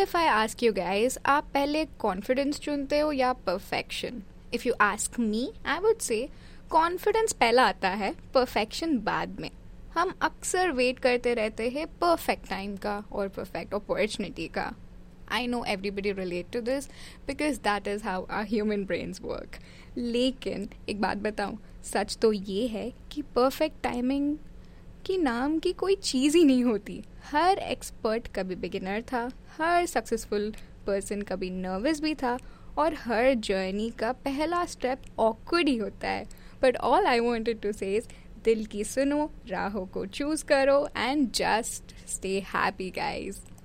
if I ask you guys, आप पहले confidence चुनते हो या perfection? If you ask me, I would say confidence पहला आता है, परफेक्शन बाद में. हम अक्सर वेट करते रहते हैं परफेक्ट टाइम का और परफेक्ट अपॉर्चुनिटी का. I know everybody relate to this because that is how our human brains work. लेकिन एक बात बताऊँ, सच तो ये है कि परफेक्ट टाइमिंग की नाम की कोई चीज़ ही नहीं होती. हर एक्सपर्ट कभी बिगिनर था, हर सक्सेसफुल पर्सन कभी नर्वस भी था, और हर जर्नी का पहला स्टेप ऑकवर्ड ही होता है. But all I wanted to से इज, दिल की सुनो, राहों को चूज करो and just stay happy guys.